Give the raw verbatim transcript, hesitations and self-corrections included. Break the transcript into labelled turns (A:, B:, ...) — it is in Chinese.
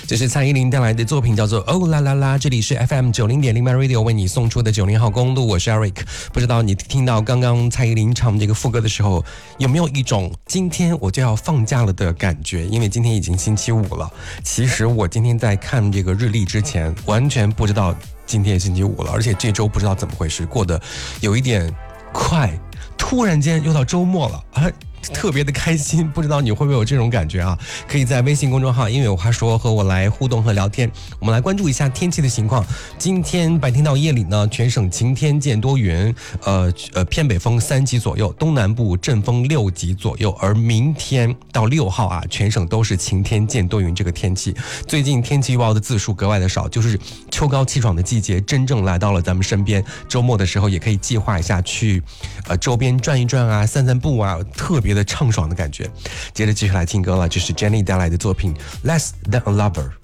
A: 这是蔡依林带来的作品，叫做《哦啦啦啦》。这里是 F M 九零点零 My Radio 为你送出的九零号公路，我是 Eric。不知道你听到刚刚蔡依林唱这个副歌的时候，有没有一种今天我就要放假了的感觉？因为今天已经星期五了。其实我今天在看这个日历之前，完全不知道今天星期五了，而且这周不知道怎么回事，过得有一点快，突然间又到周末了啊！特别的开心，不知道你会不会有这种感觉啊？可以在微信公众号因为有话说和我来互动和聊天。我们来关注一下天气的情况。今天白天到夜里呢，全省晴天见多云，呃呃偏北风三级左右，东南部阵风六级左右。而明天到六号啊，全省都是晴天见多云这个天气。最近天气预报的字数格外的少，就是秋高气爽的季节真正来到了咱们身边。周末的时候也可以计划一下去呃周边转一转啊，散散步啊，特别的畅爽的感觉。接着继续来听歌了，这是 Jenny 带来的作品 Less Than a Lover。